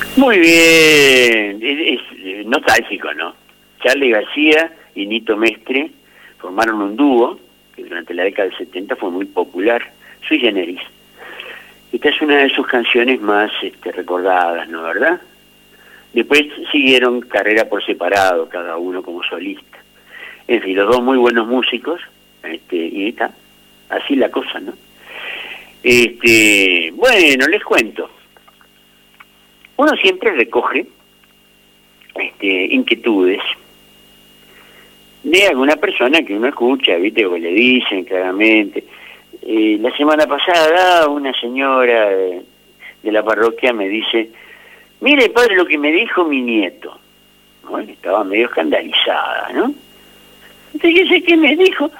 Muy bien, es nostálgico, ¿no? Charly García y Nito Mestre formaron un dúo que durante la década del 70 fue muy popular, Sui Generis. Esta es una de sus canciones más recordadas, ¿no, verdad? Después siguieron carrera por separado, cada uno como solista. En fin, los dos muy buenos músicos, y está así la cosa, ¿no? Bueno, les cuento. Uno siempre recoge inquietudes de alguna persona que uno escucha, ¿viste? O le dicen claramente. La semana pasada una señora de la parroquia me dice: mire, padre, lo que me dijo mi nieto. Bueno, estaba medio escandalizada, ¿no? Entonces, ¿qué me dijo?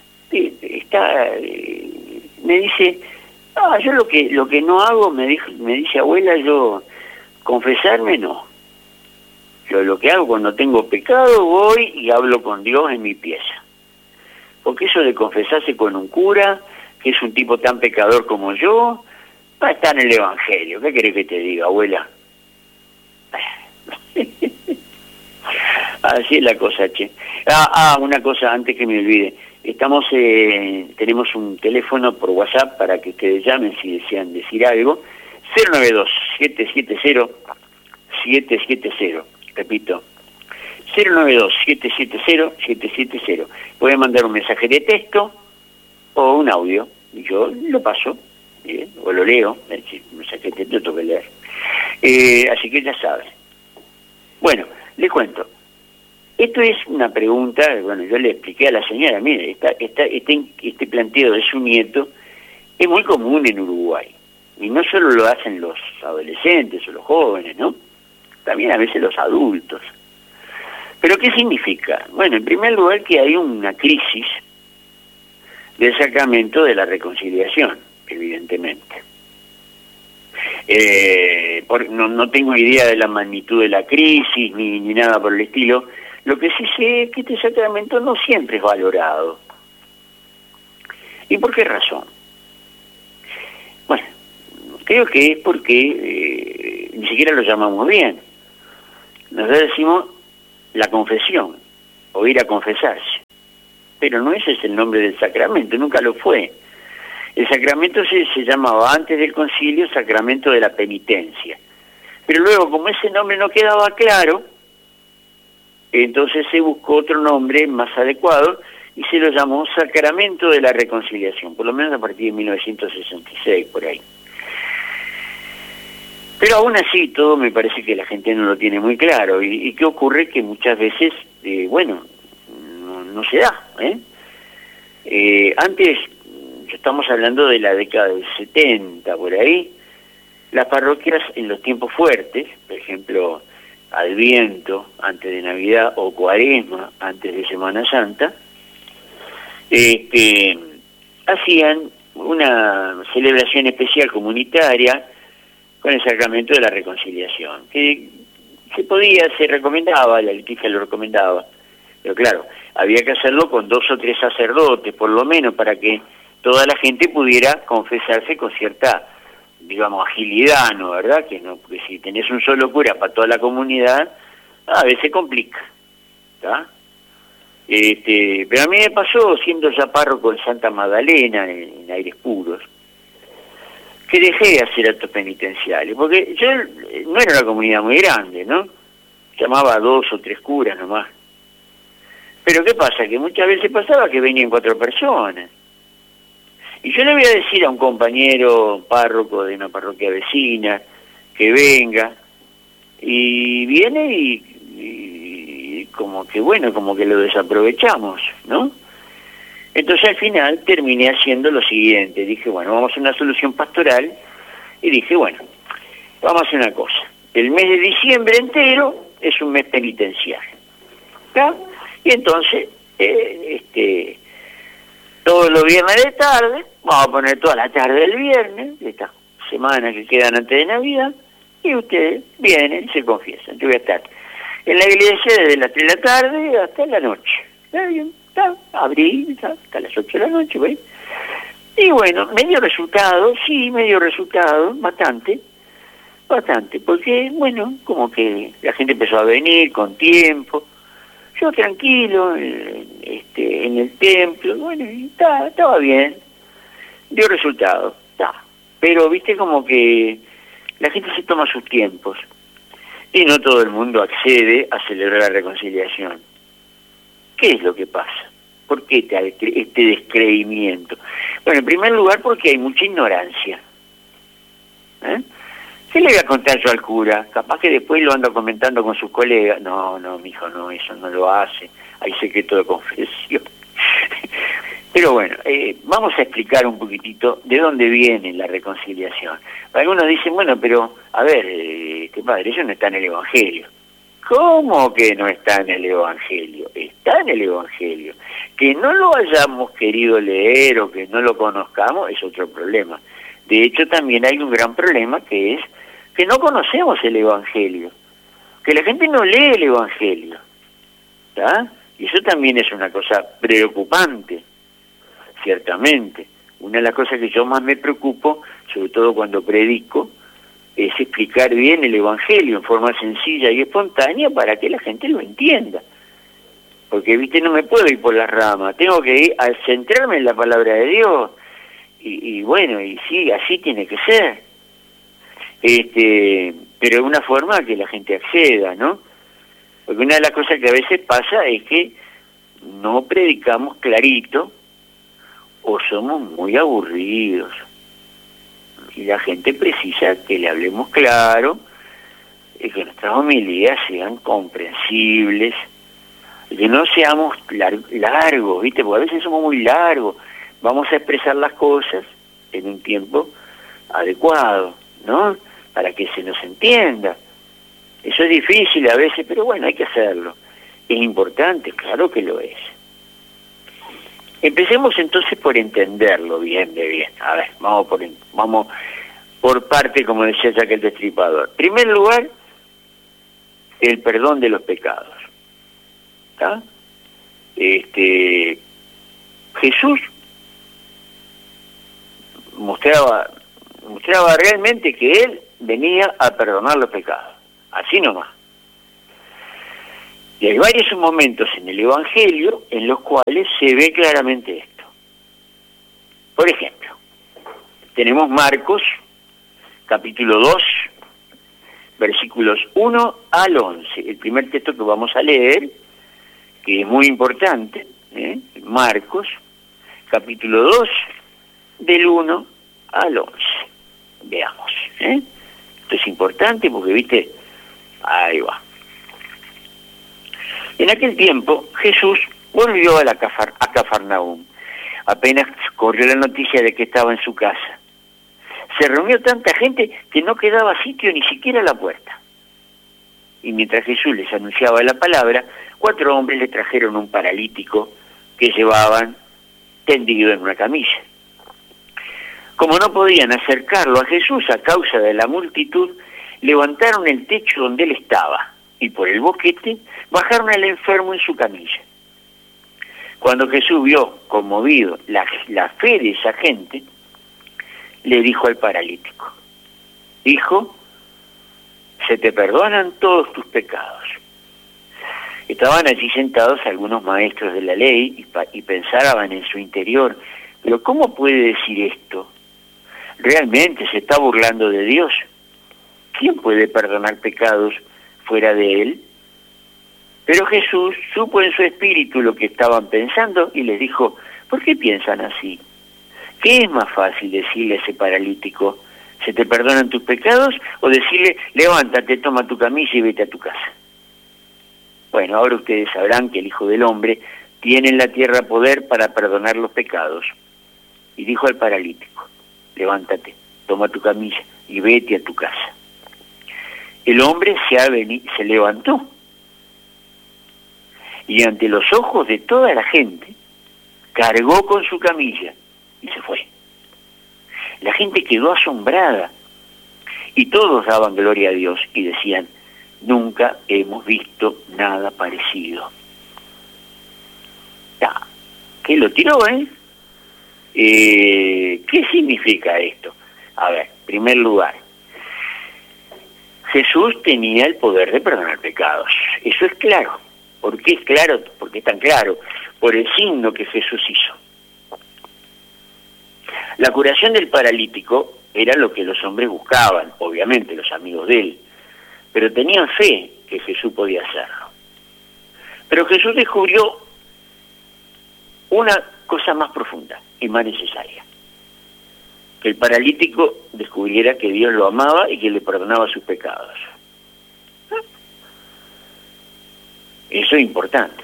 Me dice: yo lo que no hago, me dice, abuela, yo confesarme no. Yo lo que hago cuando tengo pecado, voy y hablo con Dios en mi pieza. Porque eso de confesarse con un cura, que es un tipo tan pecador como yo, va a estar en el Evangelio. ¿Qué querés que te diga, abuela? Así es la cosa, che. Una cosa antes que me olvide. Tenemos un teléfono por WhatsApp para que ustedes llamen si desean decir algo. 092-770-770. Repito, 092-770-770. Pueden mandar un mensaje de texto o un audio, y yo lo paso, o lo leo. El mensaje de texto tengo que leer. Así que ya saben. Bueno, les cuento. Esto es una pregunta, bueno, yo le expliqué a la señora, mire, este planteo de su nieto es muy común en Uruguay. Y no solo lo hacen los adolescentes o los jóvenes, ¿no? También a veces los adultos. ¿Pero qué significa? Bueno, en primer lugar que hay una crisis del sacramento de la reconciliación, evidentemente. No tengo idea de la magnitud de la crisis ni nada por el estilo. Lo que sí sé es que este sacramento no siempre es valorado. ¿Y por qué razón? Bueno, creo que es porque ni siquiera lo llamamos bien. Nosotros decimos la confesión, o ir a confesarse. Pero no ese es el nombre del sacramento, nunca lo fue. El sacramento se llamaba antes del concilio sacramento de la penitencia. Pero luego, como ese nombre no quedaba claro, entonces se buscó otro nombre más adecuado y se lo llamó sacramento de la reconciliación, por lo menos a partir de 1966, por ahí. Pero aún así, todo me parece que la gente no lo tiene muy claro. ¿Y qué ocurre? Que muchas veces, no se da. Antes, estamos hablando de la década del 70, por ahí, las parroquias en los tiempos fuertes, por ejemplo, Adviento, antes de Navidad, o Cuaresma, antes de Semana Santa, hacían una celebración especial comunitaria con el sacramento de la reconciliación, que se recomendaba, la liturgia lo recomendaba, pero claro, había que hacerlo con 2 o 3 sacerdotes, por lo menos, para que toda la gente pudiera confesarse con cierta, digamos, agilidad, ¿no? ¿Verdad? Que no, porque si tenés un solo cura para toda la comunidad, a veces complica, ¿está? Pero a mí me pasó, siendo ya párroco en Santa Magdalena, en Aires Puros, que dejé de hacer actos penitenciales, porque yo no era una comunidad muy grande, ¿no? Llamaba a 2 o 3 curas nomás. Pero ¿qué pasa? Que muchas veces pasaba que venían 4 personas. Y yo le voy a decir a un compañero párroco de una parroquia vecina que venga, y viene y como que lo desaprovechamos, ¿no? Entonces al final terminé haciendo lo siguiente, dije, bueno, vamos a una solución pastoral, y dije, bueno, vamos a hacer una cosa, el mes de diciembre entero es un mes penitencial, ¿está? Y entonces, todos los viernes de tarde, vamos a poner toda la tarde del viernes, de estas semanas que quedan antes de Navidad, y ustedes vienen y se confiesan. Yo voy a estar en la iglesia desde las 3 de la tarde hasta la noche. ¿Está bien? Abrí hasta las 8 de la noche, ¿ves? Y bueno, medio resultado, bastante, bastante, porque, bueno, como que la gente empezó a venir con tiempo, yo tranquilo, en el templo, bueno, y estaba bien, dio resultado, pero viste como que la gente se toma sus tiempos, y no todo el mundo accede a celebrar la reconciliación. ¿Qué es lo que pasa? ¿Por qué este descreimiento? Bueno, en primer lugar porque hay mucha ignorancia. ¿Qué le voy a contar yo al cura? Capaz que después lo ando comentando con sus colegas. No, mijo, no, eso no lo hace. Hay secreto de confesión. Pero bueno, vamos a explicar un poquitito de dónde viene la reconciliación. Algunos dicen, bueno, pero, a ver, padre, eso no está en el Evangelio. ¿Cómo que no está en el Evangelio? Está en el Evangelio. Que no lo hayamos querido leer o que no lo conozcamos es otro problema. De hecho, también hay un gran problema que es que no conocemos el Evangelio. Que la gente no lee el Evangelio. ¿Está? Y eso también es una cosa preocupante, ciertamente. Una de las cosas que yo más me preocupo, sobre todo cuando predico, es explicar bien el Evangelio en forma sencilla y espontánea para que la gente lo entienda. Porque, viste, no me puedo ir por las ramas, tengo que ir a centrarme en la palabra de Dios, y bueno, y sí, así tiene que ser. Pero de una forma que la gente acceda, ¿no? Porque una de las cosas que a veces pasa es que no predicamos clarito o somos muy aburridos. Y la gente precisa que le hablemos claro, y que nuestras homilías sean comprensibles, y que no seamos largos, ¿viste? Porque a veces somos muy largos. Vamos a expresar las cosas en un tiempo adecuado, ¿no? Para que se nos entienda. Eso es difícil a veces, pero bueno, hay que hacerlo. Es importante, claro que lo es. Empecemos entonces por entenderlo bien de bien. A ver, vamos por parte, como decía Jack el Destripador. En primer lugar, el perdón de los pecados. ¿Está? Jesús mostraba realmente que Él venía a perdonar los pecados. Así nomás. Y hay varios momentos en el Evangelio en los cuales se ve claramente esto. Por ejemplo, tenemos Marcos, capítulo 2, versículos 1 al 11. El primer texto que vamos a leer, que es muy importante, Marcos, capítulo 2, del 1 al 11. Veamos. Esto es importante porque, viste, ahí va. En aquel tiempo, Jesús volvió a Cafarnaúm. Apenas corrió la noticia de que estaba en su casa. Se reunió tanta gente que no quedaba sitio ni siquiera a la puerta. Y mientras Jesús les anunciaba la palabra, 4 hombres le trajeron un paralítico que llevaban tendido en una camilla. Como no podían acercarlo a Jesús a causa de la multitud, levantaron el techo donde él estaba y por el boquete bajaron al enfermo en su camilla. Cuando Jesús vio, conmovido, la fe de esa gente, le dijo al paralítico: Hijo, se te perdonan todos tus pecados. Estaban allí sentados algunos maestros de la ley y pensaban en su interior: ¿pero cómo puede decir esto? ¿Realmente se está burlando de Dios? ¿Quién puede perdonar pecados fuera de Él? Pero Jesús supo en su espíritu lo que estaban pensando y les dijo: ¿por qué piensan así? ¿Qué es más fácil decirle a ese paralítico: ¿se te perdonan tus pecados? O decirle: levántate, toma tu camilla y vete a tu casa. Bueno, ahora ustedes sabrán que el Hijo del Hombre tiene en la tierra poder para perdonar los pecados. Y dijo al paralítico: levántate, toma tu camilla y vete a tu casa. El hombre se levantó y ante los ojos de toda la gente cargó con su camilla y se fue. La gente quedó asombrada y todos daban gloria a Dios y decían: nunca hemos visto nada parecido. ¿Qué lo tiró, ¿Qué significa esto? A ver, en primer lugar, Jesús tenía el poder de perdonar pecados. Eso es claro. ¿Por qué es claro? Porque es tan claro. Por el signo que Jesús hizo. La curación del paralítico era lo que los hombres buscaban, obviamente, los amigos de él. Pero tenían fe que Jesús podía hacerlo. Pero Jesús descubrió una cosa más profunda y más necesaria. Que el paralítico descubriera que Dios lo amaba y que le perdonaba sus pecados. Eso es importante.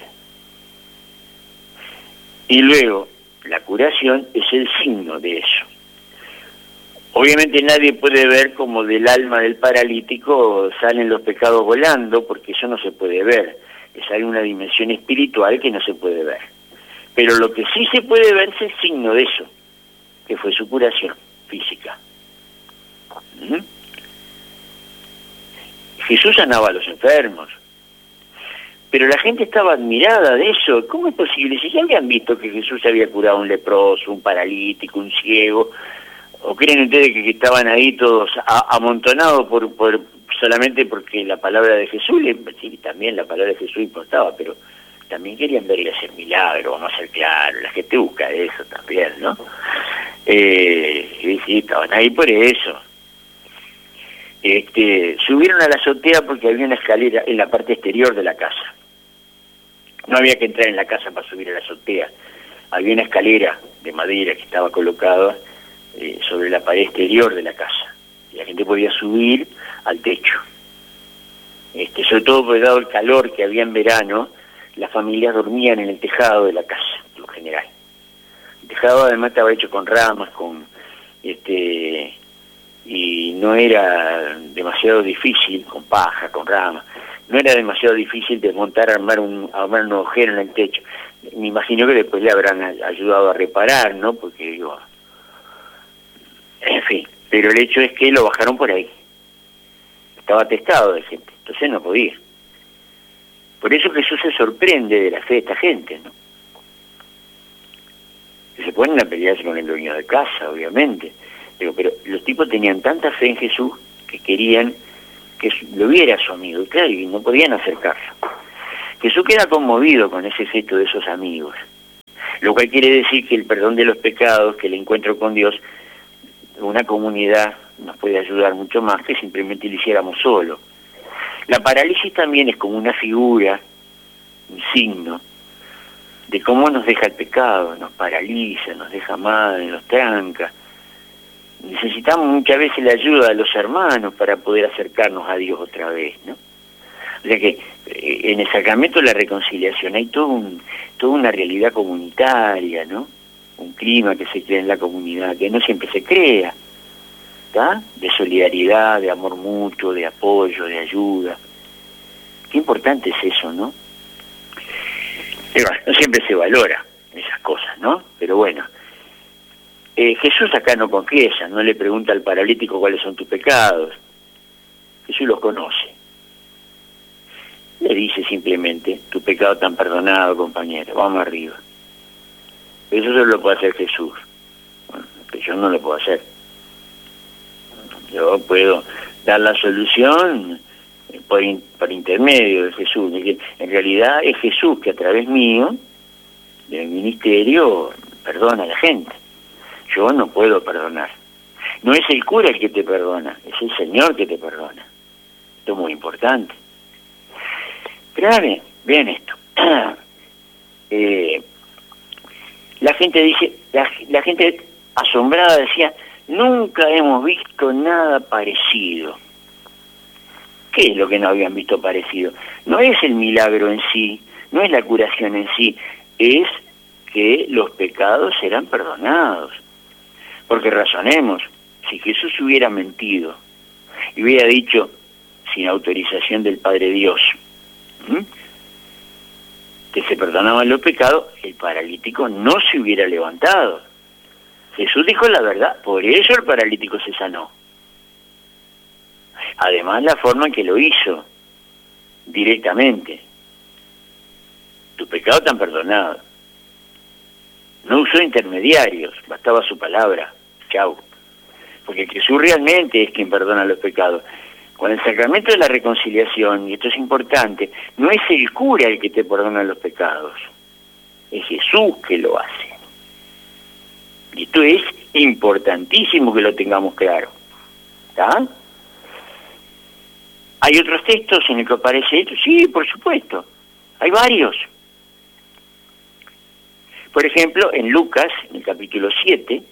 Y luego, la curación es el signo de eso. Obviamente nadie puede ver cómo del alma del paralítico salen los pecados volando, porque eso no se puede ver. Hay una dimensión espiritual que no se puede ver. Pero lo que sí se puede ver es el signo de eso, que fue su curación física. Jesús sanaba a los enfermos, pero la gente estaba admirada de eso. ¿Cómo es posible? Si ya habían visto que Jesús había curado a un leproso, un paralítico, un ciego, ¿o creen ustedes que estaban ahí todos amontonados solamente porque la palabra de Jesús, sí, también la palabra de Jesús importaba, pero también querían ver y hacer milagros, vamos a ser claros, la gente busca eso también, ¿no? Sí, estaban ahí por eso. Subieron a la azotea porque había una escalera en la parte exterior de la casa. No había que entrar en la casa para subir a la azotea. Había una escalera de madera que estaba colocada sobre la pared exterior de la casa. Y la gente podía subir al techo. Sobre todo porque dado el calor que había en verano, las familias dormían en el tejado de la casa, en general. El tejado además estaba hecho con ramas, y no era demasiado difícil, con paja, con ramas, no era demasiado difícil desmontar, armar un agujero en el techo. Me imagino que después le habrán ayudado a reparar, ¿no? Porque digo, en fin, pero el hecho es que lo bajaron por ahí. Estaba atestado de gente, entonces no podía. Por eso Jesús se sorprende de la fe de esta gente, ¿no? Que se ponen a pelearse con el dueño de casa, obviamente. Digo, pero los tipos tenían tanta fe en Jesús que querían que lo viera su amigo, y claro, y no podían acercarse. Jesús queda conmovido con ese gesto de esos amigos, lo cual quiere decir que el perdón de los pecados, que el encuentro con Dios, una comunidad nos puede ayudar mucho más que simplemente lo hiciéramos solo. La parálisis también es como una figura, un signo, de cómo nos deja el pecado, nos paraliza, nos deja mal, nos tranca. Necesitamos muchas veces la ayuda de los hermanos para poder acercarnos a Dios otra vez, ¿no? O sea que en el sacramento de la reconciliación hay toda una realidad comunitaria, ¿no? Un clima que se crea en la comunidad, que no siempre se crea, ¿está? De solidaridad, de amor mutuo, de apoyo, de ayuda. Qué importante es eso, ¿no? Pero bueno, no siempre se valora esas cosas, ¿no? Pero bueno, Jesús acá no confiesa, no le pregunta al paralítico cuáles son tus pecados. Jesús los conoce. Le dice simplemente, tu pecado tan perdonado, compañero, vamos arriba. Eso solo lo puede hacer Jesús. Bueno, que yo no lo puedo hacer. Yo puedo dar la solución por intermedio de Jesús. En realidad es Jesús que a través mío, del ministerio, perdona a la gente. Yo no puedo perdonar. No es el cura el que te perdona, es el Señor que te perdona. Esto es muy importante. Pero vean esto. La gente dice, la gente asombrada decía, nunca hemos visto nada parecido. ¿Qué es lo que no habían visto parecido? No es el milagro en sí, no es la curación en sí, es que los pecados serán perdonados. Porque razonemos, si Jesús hubiera mentido y hubiera dicho, sin autorización del Padre Dios, que se perdonaban los pecados, el paralítico no se hubiera levantado. Jesús dijo la verdad, por eso el paralítico se sanó. Además, la forma en que lo hizo, directamente. Tu pecado tan perdonado. No usó intermediarios, bastaba su palabra. Chau. Porque Jesús realmente es quien perdona los pecados. Con el sacramento de la reconciliación, y esto es importante, no es el cura el que te perdona los pecados, es Jesús que lo hace. Y esto es importantísimo que lo tengamos claro. ¿Está? ¿Hay otros textos en el que aparece esto? Sí, por supuesto. Hay varios. Por ejemplo, en Lucas, en el capítulo 7,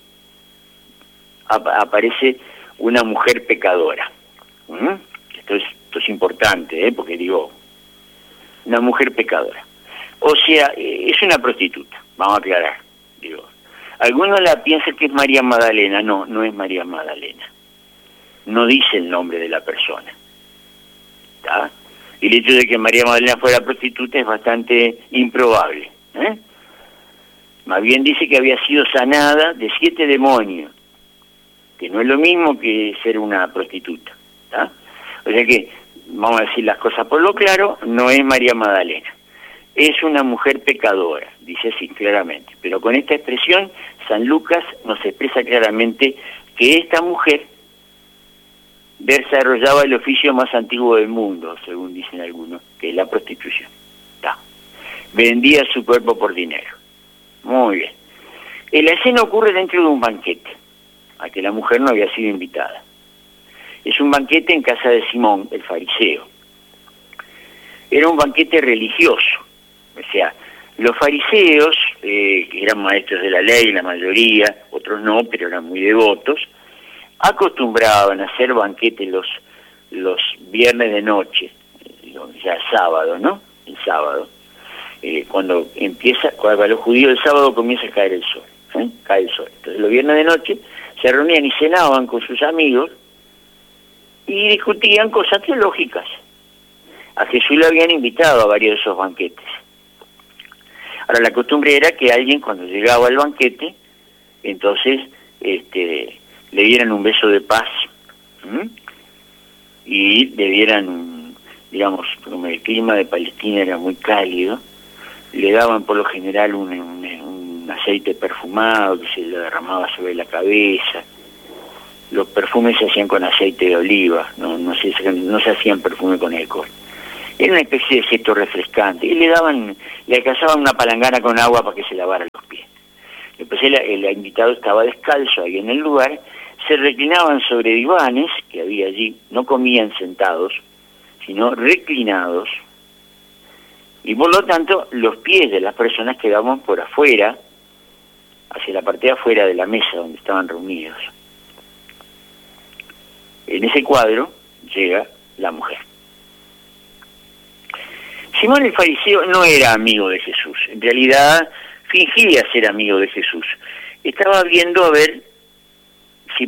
aparece una mujer pecadora. Esto es importante, porque digo, una mujer pecadora. O sea, es una prostituta, vamos a aclarar. Digo, algunos la piensan que es María Magdalena. No, no es María Magdalena. No dice el nombre de la persona. ¿Está? Y el hecho de que María Magdalena fuera prostituta es bastante improbable. Más bien dice que había sido sanada de 7 demonios, que no es lo mismo que ser una prostituta. ¿Está? O sea que, vamos a decir las cosas por lo claro, no es María Magdalena. Es una mujer pecadora, dice así claramente. Pero con esta expresión, San Lucas nos expresa claramente que esta mujer desarrollaba el oficio más antiguo del mundo, según dicen algunos, que es la prostitución. ¿Está? Vendía su cuerpo por dinero. Muy bien. La escena ocurre dentro de un banquete, a que la mujer no había sido invitada. Es un banquete en casa de Simón, el fariseo. Era un banquete religioso. O sea, los fariseos, que eran maestros de la ley, la mayoría, otros no, pero eran muy devotos, acostumbraban a hacer banquetes los viernes de noche, ya sábado, ¿no? El sábado. Cuando para los judíos el sábado comienza a caer el sol, cae el sol. Entonces los viernes de noche se reunían y cenaban con sus amigos y discutían cosas teológicas. A Jesús le habían invitado a varios de esos banquetes. Ahora, la costumbre era que alguien cuando llegaba al banquete, entonces le dieran un beso de paz, y le dieran, digamos, como el clima de Palestina era muy cálido, le daban por lo general un aceite perfumado que se le derramaba sobre la cabeza. Los perfumes se hacían con aceite de oliva, no se hacían perfume con alcohol. Era una especie de gesto refrescante. Y le alcanzaban una palangana con agua para que se lavara los pies. Después el invitado estaba descalzo ahí en el lugar, se reclinaban sobre divanes que había allí, no comían sentados, sino reclinados, y por lo tanto los pies de las personas quedaban por afuera, hacia la parte de afuera de la mesa donde estaban reunidos. En ese cuadro llega la mujer. Simón el fariseo no era amigo de Jesús, en realidad fingía ser amigo de Jesús. Estaba viendo a ver si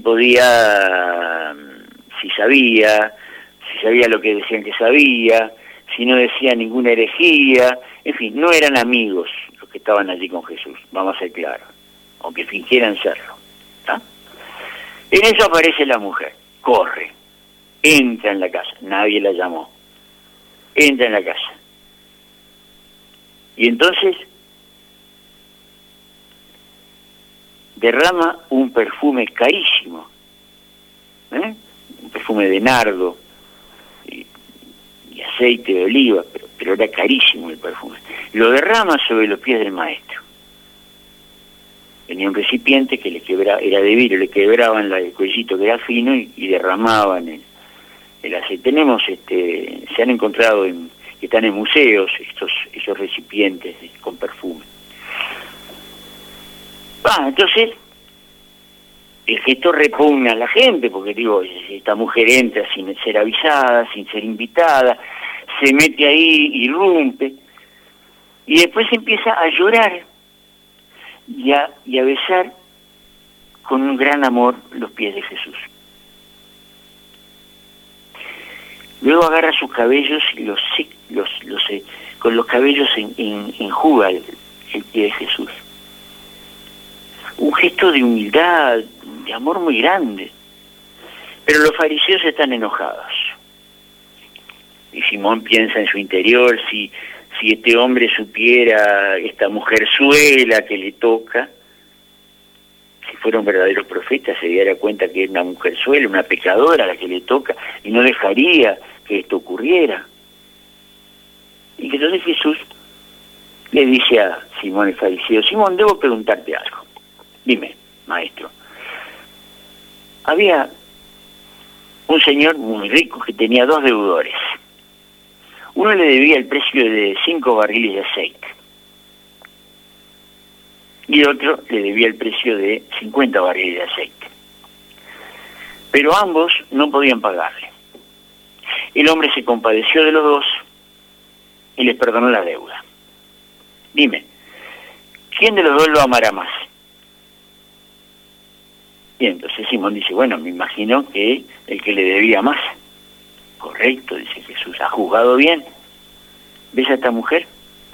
sabía lo que decían que sabía, si no decía ninguna herejía, en fin, no eran amigos los que estaban allí con Jesús, vamos a ser claros, aunque fingieran serlo. ¿Está? En eso aparece la mujer, corre, entra en la casa, nadie la llamó, entra en la casa. Y entonces derrama un perfume carísimo, un perfume de nardo y aceite de oliva, pero era carísimo el perfume. Lo derrama sobre los pies del maestro. Tenía un recipiente que era de vidrio, le quebraban el cuellito que era fino y derramaban el aceite. Tenemos, se han encontrado que están en museos esos recipientes con perfume. Entonces, el gesto repugna a la gente, porque digo, esta mujer entra sin ser avisada, sin ser invitada, se mete ahí, irrumpe, y después empieza a llorar y a besar con un gran amor los pies de Jesús. Luego agarra sus cabellos y con los cabellos enjuga el pie de Jesús. Un gesto de humildad, de amor muy grande. Pero los fariseos están enojados. Y Simón piensa en su interior, si este hombre supiera esta mujerzuela que le toca, si fuera un verdadero profeta, se diera cuenta que era una mujerzuela, una pecadora a la que le toca, y no dejaría que esto ocurriera. Y que entonces Jesús le dice a Simón el fariseo: Simón, debo preguntarte algo. Dime, maestro. Había un señor muy rico que tenía 2 deudores. Uno le debía el precio de 5 barriles de aceite y el otro le debía el precio de 50 barriles de aceite. Pero ambos no podían pagarle. El hombre se compadeció de los dos y les perdonó la deuda. Dime, ¿quién de los dos lo amará más? Y entonces Simón dice: bueno, me imagino que el que le debía más. Correcto, dice Jesús, ¿ha juzgado bien? ¿Ves a esta mujer?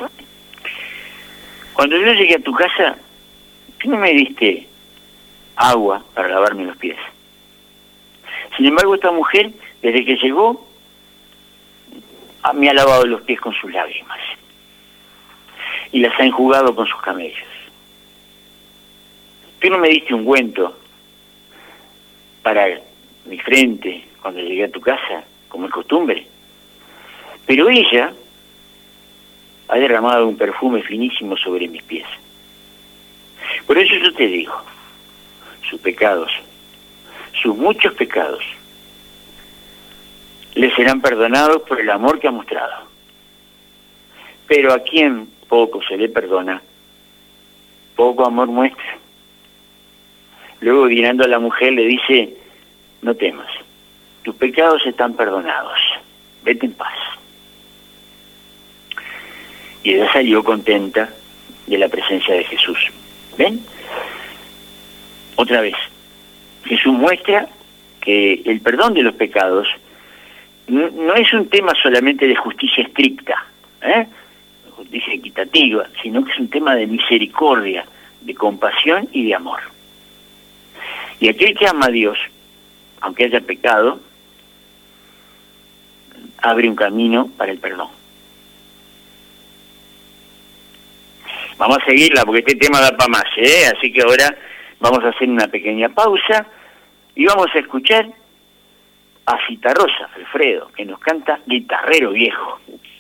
Cuando yo llegué a tu casa, ¿tú no me diste agua para lavarme los pies? Sin embargo, esta mujer, desde que llegó, me ha lavado los pies con sus lágrimas y las ha enjugado con sus camellos. Tú no me diste ungüento para mi frente cuando llegué a tu casa, como es costumbre, pero ella ha derramado un perfume finísimo sobre mis pies. Por eso yo te digo, sus pecados, sus muchos pecados, le serán perdonados por el amor que ha mostrado. Pero a quien poco se le perdona, poco amor muestra. Luego, mirando a la mujer, le dice: no temas, tus pecados están perdonados, vete en paz. Y ella salió contenta de la presencia de Jesús. ¿Ven? Otra vez, Jesús muestra que el perdón de los pecados no es un tema solamente de justicia estricta, justicia equitativa, sino que es un tema de misericordia, de compasión y de amor. Y aquel que ama a Dios, aunque haya pecado, abre un camino para el perdón. Vamos a seguirla porque este tema da para más, así que ahora vamos a hacer una pequeña pausa y vamos a escuchar a Citarrosa Alfredo, que nos canta Guitarrero Viejo.